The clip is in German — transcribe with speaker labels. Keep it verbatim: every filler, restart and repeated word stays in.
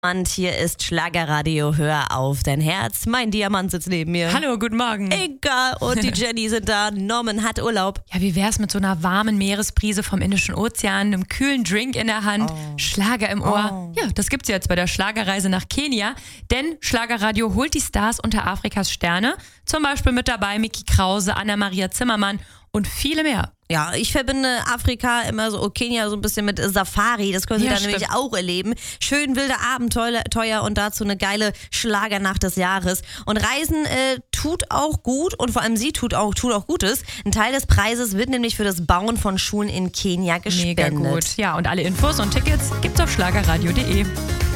Speaker 1: Und hier ist Schlagerradio, hör auf dein Herz. Mein Diamant sitzt neben mir.
Speaker 2: Hallo, guten Morgen.
Speaker 1: Egal, und die Jenny sind da. Norman hat Urlaub.
Speaker 2: Ja, wie wär's mit so einer warmen Meeresbrise vom Indischen Ozean, einem kühlen Drink in der Hand,
Speaker 1: Oh.
Speaker 2: Schlager im Ohr?
Speaker 1: Oh.
Speaker 2: Ja, das gibt's jetzt bei der Schlagerreise nach Kenia, denn Schlagerradio holt die Stars unter Afrikas Sterne. Zum Beispiel mit dabei Micky Krause, Anna-Maria Zimmermann und viele mehr.
Speaker 1: Ja, ich verbinde Afrika immer so, Kenia so ein bisschen mit Safari. Das können Sie
Speaker 2: Ja,
Speaker 1: dann nämlich
Speaker 2: stimmt.
Speaker 1: auch erleben. Schön wilde Abenteuer und dazu eine geile Schlagernacht des Jahres. Und Reisen äh, tut auch gut und vor allem sie tut auch, tut auch Gutes. Ein Teil des Preises wird nämlich für das Bauen von Schulen in Kenia gespendet.
Speaker 2: Mega gut. Ja, und alle Infos und Tickets gibt's auf schlagerradio punkt de.